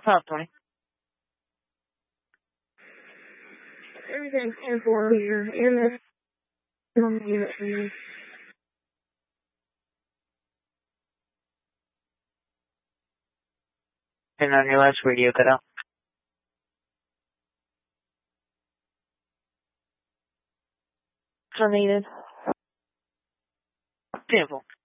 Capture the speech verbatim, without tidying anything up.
Top twenty. Everything's ten four here in this normal unit for me. And on your last radio cut out. Terminated. Beautiful.